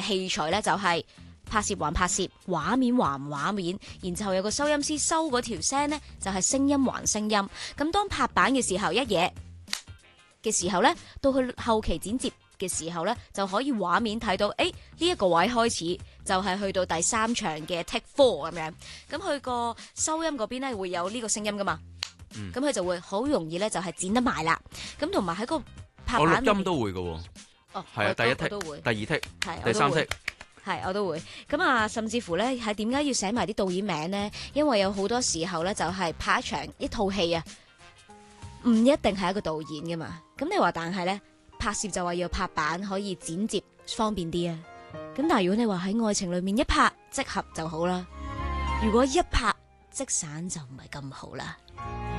器材咧就係拍攝還拍攝，畫面還畫面，然後有個收音師收嗰條聲呢，就係聲音還聲音。咁當拍板嘅時候一嘢嘅時候呢，到佢後期剪接嘅時候呢，就可以畫面睇到，呢一個位開始就係去到第3場嘅 take 4咁樣。咁佢個收音嗰邊呢，會有呢個聲音噶嘛，咁佢就會好容易呢，就係剪得埋啦。咁同埋喺個拍板， 我錄音都會噶。係啊，第一都會， 剔，第二剔， 係第三剔。 係，我都會。咁啊，甚至乎咧，係點解要寫埋啲導演名呢？因為有好多時候咧，就係拍一套戲啊，唔一定係一個導演噶嘛。咁你話，但係咧，拍攝就話要拍板可以剪接方便啲啊。咁但係如果你話喺愛情裏面一拍即合就好啦，如果一拍即散就唔係咁好啦。